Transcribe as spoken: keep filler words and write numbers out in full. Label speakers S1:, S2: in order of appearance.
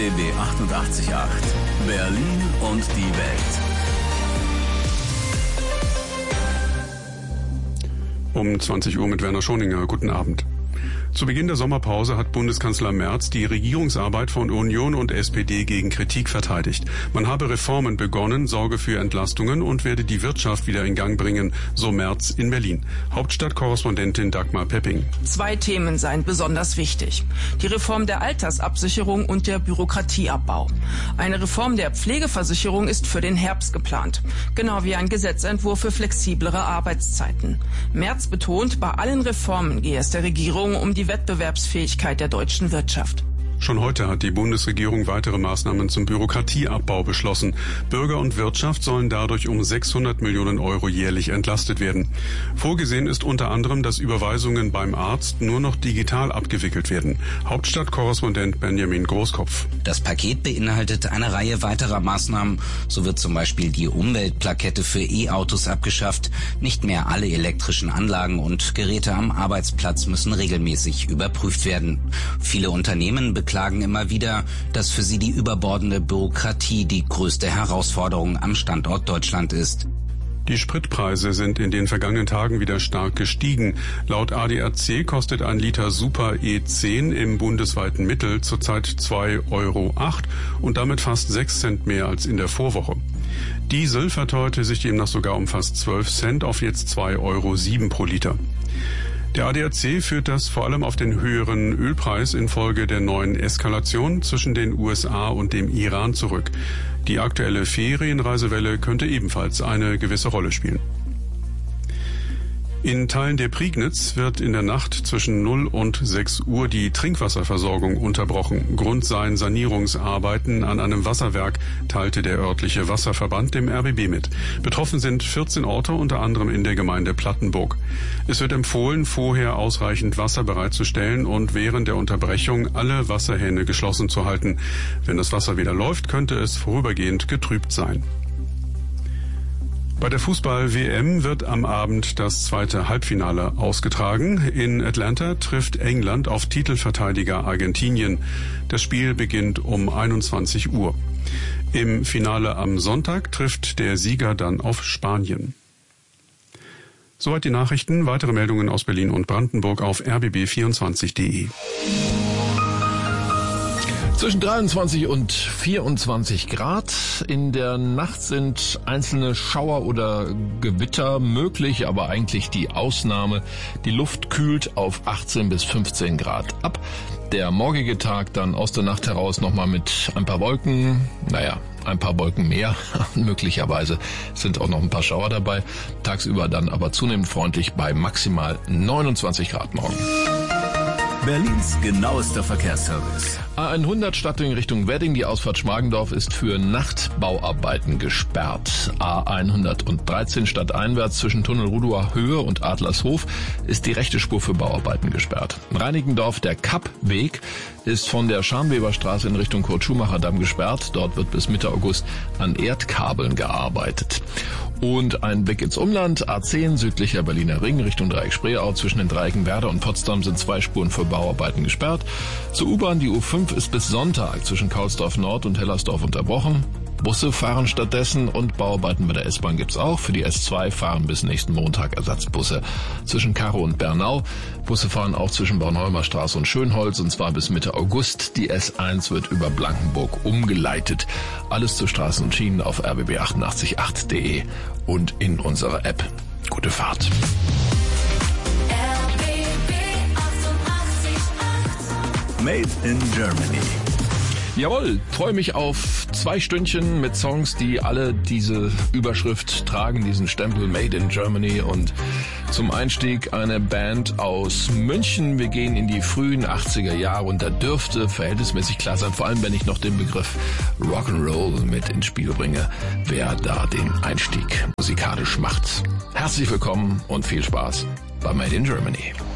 S1: B B achtundachtzig Komma acht. Berlin und die Welt.
S2: Um zwanzig Uhr mit Werner Schoninger. Guten Abend. Zu Beginn der Sommerpause hat Bundeskanzler Merz die Regierungsarbeit von Union und S P D gegen Kritik verteidigt. Man habe Reformen begonnen, sorge für Entlastungen und werde die Wirtschaft wieder in Gang bringen, so Merz in Berlin. Hauptstadtkorrespondentin Dagmar Pepping.
S3: Zwei Themen seien besonders wichtig. Die Reform der Altersabsicherung und der Bürokratieabbau. Eine Reform der Pflegeversicherung ist für den Herbst geplant. Genau wie ein Gesetzentwurf für flexiblere Arbeitszeiten. Merz betont, bei allen Reformen gehe es der Regierung um die Wettbewerbsfähigkeit der deutschen Wirtschaft.
S2: Schon heute hat die Bundesregierung weitere Maßnahmen zum Bürokratieabbau beschlossen. Bürger und Wirtschaft sollen dadurch um sechshundert Millionen Euro jährlich entlastet werden. Vorgesehen ist unter anderem, dass Überweisungen beim Arzt nur noch digital abgewickelt werden. Hauptstadtkorrespondent Benjamin Großkopf.
S4: Das Paket beinhaltet eine Reihe weiterer Maßnahmen. So wird zum Beispiel die Umweltplakette für E-Autos abgeschafft. Nicht mehr alle elektrischen Anlagen und Geräte am Arbeitsplatz müssen regelmäßig überprüft werden. Viele Unternehmen beklagen immer wieder, dass für sie die überbordende Bürokratie die größte Herausforderung am Standort Deutschland ist.
S2: Die Spritpreise sind in den vergangenen Tagen wieder stark gestiegen. Laut A D A C kostet ein Liter Super E zehn im bundesweiten Mittel zurzeit zwei Euro acht und damit fast sechs Cent mehr als in der Vorwoche. Diesel verteuerte sich demnach sogar um fast zwölf Cent auf jetzt zwei Euro sieben pro Liter. Der A D A C führt das vor allem auf den höheren Ölpreis infolge der neuen Eskalation zwischen den U S A und dem Iran zurück. Die aktuelle Ferienreisewelle könnte ebenfalls eine gewisse Rolle spielen. In Teilen der Prignitz wird in der Nacht zwischen null und sechs Uhr die Trinkwasserversorgung unterbrochen. Grund seien Sanierungsarbeiten an einem Wasserwerk, teilte der örtliche Wasserverband dem R B B mit. Betroffen sind vierzehn Orte, unter anderem in der Gemeinde Plattenburg. Es wird empfohlen, vorher ausreichend Wasser bereitzustellen und während der Unterbrechung alle Wasserhähne geschlossen zu halten. Wenn das Wasser wieder läuft, könnte es vorübergehend getrübt sein. Bei der Fußball-W M wird am Abend das zweite Halbfinale ausgetragen. In Atlanta trifft England auf Titelverteidiger Argentinien. Das Spiel beginnt um einundzwanzig Uhr. Im Finale am Sonntag trifft der Sieger dann auf Spanien. Soweit die Nachrichten. Weitere Meldungen aus Berlin und Brandenburg auf r b b vierundzwanzig punkt d e.
S5: Zwischen dreiundzwanzig und vierundzwanzig Grad. In der Nacht sind einzelne Schauer oder Gewitter möglich, aber eigentlich die Ausnahme. Die Luft kühlt auf achtzehn bis fünfzehn Grad ab. Der morgige Tag dann aus der Nacht heraus nochmal mit ein paar Wolken. Naja, ein paar Wolken mehr. Möglicherweise sind auch noch ein paar Schauer dabei. Tagsüber dann aber zunehmend freundlich bei maximal neunundzwanzig Grad morgen.
S1: Berlins genauester Verkehrsservice.
S5: A hundert Stadtring Richtung Wedding, die Ausfahrt Schmargendorf ist für Nachtbauarbeiten gesperrt. A hundertdreizehn stadteinwärts zwischen Tunnel Rudower Höhe und Adlershof ist die rechte Spur für Bauarbeiten gesperrt. Reinickendorf, der Kappweg, ist von der Scharnweberstraße in Richtung Kurt-Schumacher-Damm gesperrt. Dort wird bis Mitte August an Erdkabeln gearbeitet. Und ein Blick ins Umland. A zehn südlicher Berliner Ring Richtung Dreieck Spreeau. Zwischen den Dreiecken Werder und Potsdam sind zwei Spuren für Bauarbeiten gesperrt. Zur U-Bahn, die U fünf ist bis Sonntag zwischen Kaulsdorf Nord und Hellersdorf unterbrochen. Busse fahren stattdessen und Bauarbeiten bei der S-Bahn gibt's auch. Für die S zwei fahren bis nächsten Montag Ersatzbusse zwischen Karow und Bernau. Busse fahren auch zwischen Bornholmer Straße und Schönholz und zwar bis Mitte August. Die S eins wird über Blankenburg umgeleitet. Alles zu Straßen und Schienen auf r b b achtundachtzig punkt acht punkt d e und in unserer App. Gute Fahrt.
S1: Made in Germany.
S5: Jawohl, freue mich auf zwei Stündchen mit Songs, die alle diese Überschrift tragen, diesen Stempel Made in Germany. Und zum Einstieg eine Band aus München. Wir gehen in die frühen achtziger Jahre und da dürfte verhältnismäßig klar sein, vor allem wenn ich noch den Begriff Rock'n'Roll mit ins Spiel bringe, wer da den Einstieg musikalisch macht. Herzlich willkommen und viel Spaß bei Made in Germany.